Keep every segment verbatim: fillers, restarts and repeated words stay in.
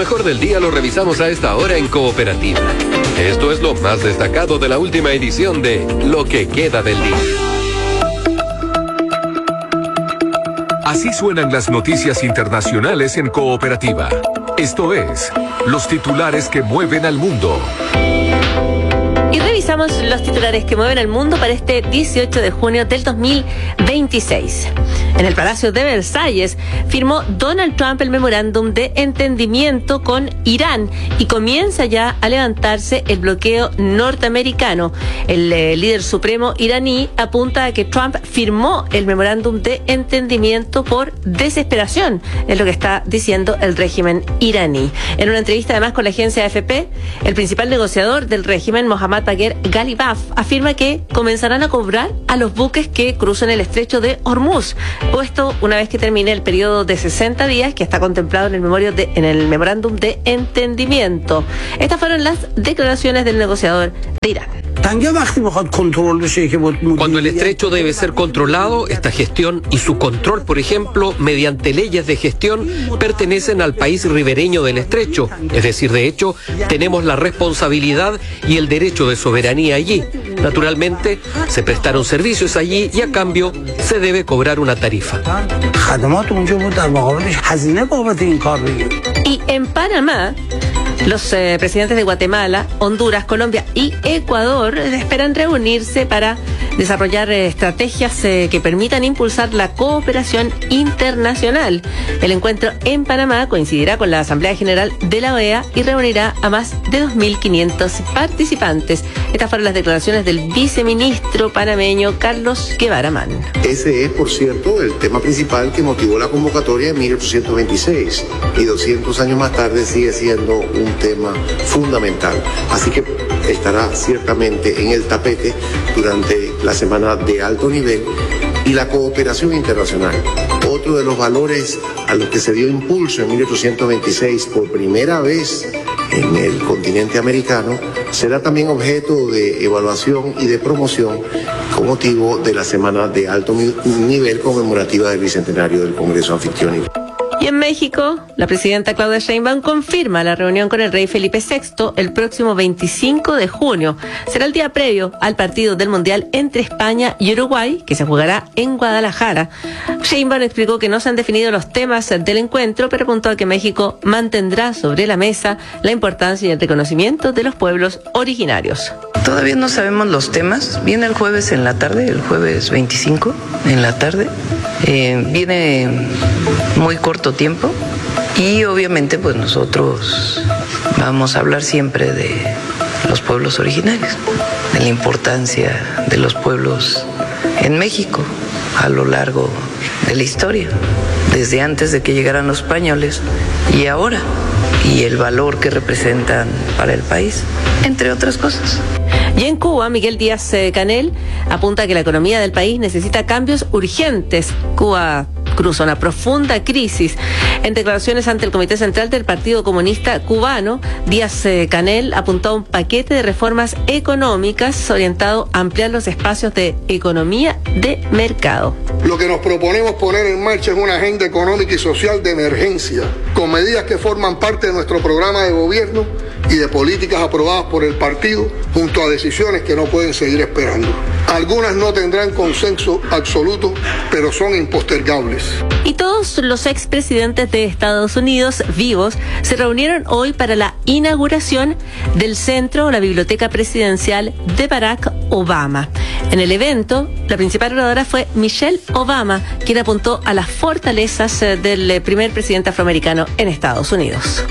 mejor del día lo revisamos a esta hora en Cooperativa. Esto es lo más destacado de la última edición de Lo que queda del día. Así suenan las noticias internacionales en Cooperativa. Esto es, los titulares que mueven al mundo. Y revisamos los titulares que mueven al mundo para este dieciocho de junio del dos mil veintiséis. En el Palacio de Versalles firmó Donald Trump el memorándum de entendimiento con Irán y comienza ya a levantarse el bloqueo norteamericano. El eh, líder supremo iraní apunta a que Trump firmó el memorándum de entendimiento por desesperación, es lo que está diciendo el régimen iraní. En una entrevista además con la agencia A F P, el principal negociador del régimen, Mohammad Bagher Ghalibaf, afirma que comenzarán a cobrar a los buques que cruzan el estrecho de Hormuz, o esto una vez que termine el periodo de sesenta días que está contemplado en el, memorio de, en el memorándum de entendimiento. Estas fueron las declaraciones del negociador de Irán. Cuando el estrecho debe ser controlado, esta gestión y su control, por ejemplo, mediante leyes de gestión, pertenecen al país ribereño del estrecho. Es decir, de hecho, tenemos la responsabilidad y el derecho de soberanía allí. Naturalmente, se prestaron servicios allí y a cambio se debe cobrar una tarifa. Y en Panamá, los eh, presidentes de Guatemala, Honduras, Colombia y Ecuador esperan reunirse para desarrollar eh, estrategias eh, que permitan impulsar la cooperación internacional. El encuentro en Panamá coincidirá con la Asamblea General de la O E A y reunirá a más de dos mil quinientos participantes. Estas fueron las declaraciones del viceministro panameño Carlos Guevara Mann. Ese es, por cierto, el tema principal que motivó la convocatoria en mil ochocientos veintiséis y doscientos años más tarde sigue siendo un tema fundamental. Así que estará ciertamente en el tapete durante la semana de alto nivel y la cooperación internacional. Otro de los valores a los que se dio impulso en mil ochocientos veintiséis por primera vez en el continente americano será también objeto de evaluación y de promoción con motivo de la semana de alto nivel conmemorativa del bicentenario del Congreso Anfitrión. Y en México, la presidenta Claudia Sheinbaum confirma la reunión con el rey Felipe sexto el próximo veinticinco de junio. Será el día previo al partido del Mundial entre España y Uruguay, que se jugará en Guadalajara. Sheinbaum explicó que no se han definido los temas del encuentro, pero apuntó a que México mantendrá sobre la mesa la importancia y el reconocimiento de los pueblos originarios. Todavía no sabemos los temas. Viene el jueves en la tarde, el jueves veinticinco en la tarde. Eh, viene muy corto tiempo y obviamente pues nosotros vamos a hablar siempre de los pueblos originarios, de la importancia de los pueblos en México a lo largo de la historia, desde antes de que llegaran los españoles y ahora, y el valor que representan para el país, entre otras cosas. Y en Cuba, Miguel Díaz-Canel apunta que la economía del país necesita cambios urgentes. Cuba cruza una profunda crisis. En declaraciones ante el Comité Central del Partido Comunista Cubano, Díaz-Canel apuntó a un paquete de reformas económicas orientado a ampliar los espacios de economía de mercado. Lo que nos proponemos poner en marcha es una agenda económica y social de emergencia, con medidas que forman parte de nuestro programa de gobierno y de políticas aprobadas por el partido, junto a decisiones que no pueden seguir esperando. Algunas no tendrán consenso absoluto, pero son impostergables. Y todos los expresidentes de Estados Unidos vivos se reunieron hoy para la inauguración del centro o la biblioteca presidencial de Barack Obama. En el evento, la principal oradora fue Michelle Obama, quien apuntó a las fortalezas del primer presidente afroamericano en Estados Unidos.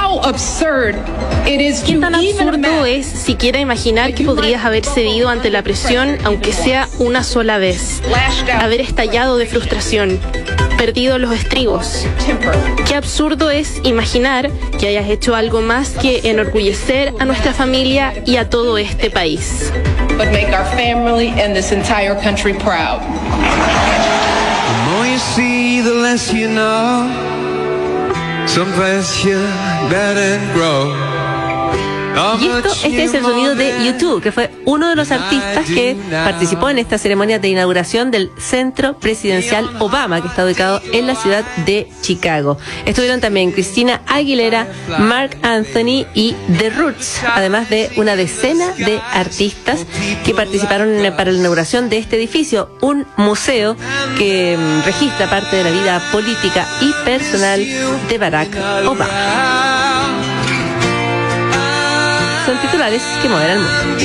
¿Qué tan absurdo es siquiera imaginar que podrías haber cedido ante la presión, aunque sea una sola vez? Haber estallado de frustración, perdido los estribos. Qué absurdo es imaginar que hayas hecho algo más que enorgullecer a nuestra familia y a todo este país. But make our family and this entire country proud. The more you see, the less you know. Someplace you let it grow. Y esto, este es el sonido de U dos, que fue uno de los artistas que participó en esta ceremonia de inauguración del Centro Presidencial Obama, que está ubicado en la ciudad de Chicago. Estuvieron también Christina Aguilera, Marc Anthony y The Roots, además de una decena de artistas que participaron para la inauguración de este edificio, un museo que registra parte de la vida política y personal de Barack Obama. Son titulares que mueven al mundo.